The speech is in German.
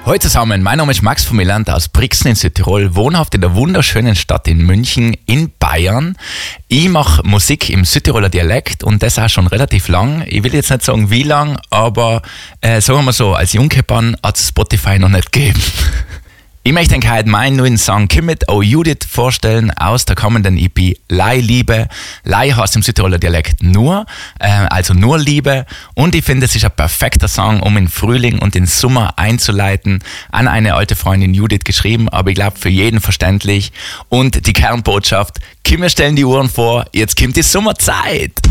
Hallo zusammen, mein Name ist Max von Milland aus Brixen in Südtirol, wohnhaft in der wunderschönen Stadt in München in Bayern. Ich mache Musik im Südtiroler Dialekt und das auch schon relativ lang. Ich will jetzt nicht sagen wie lang, aber sagen wir so, als Jungkepan hat es Spotify noch nicht gegeben. Ich möchte euch heute meinen neuen Song Kimmet O Judith vorstellen aus der kommenden EP Lei Liebe. Lei heißt im Südtiroler Dialekt nur, also nur Liebe. Und ich finde, es ist ein perfekter Song, um in Frühling und in Sommer einzuleiten. An eine alte Freundin Judith geschrieben, aber ich glaube für jeden verständlich. Und die Kernbotschaft, wir stellen die Uhren vor, jetzt kommt die Sommerzeit.